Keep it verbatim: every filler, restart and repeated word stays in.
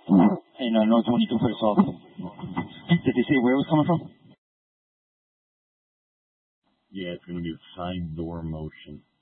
Hey, no, North one, you can put us off. Did they say where it was coming from? Yeah, it's going to be a side door motion.